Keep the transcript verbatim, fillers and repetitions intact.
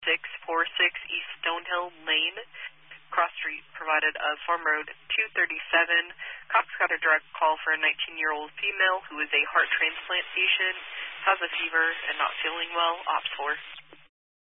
six four six East Stonehill Lane. Cross street provided of Farm Road two thirty-seven. Cops got a direct call for a nineteen-year-old female who is a heart transplant patient, has a fever, and not feeling well. Ops four.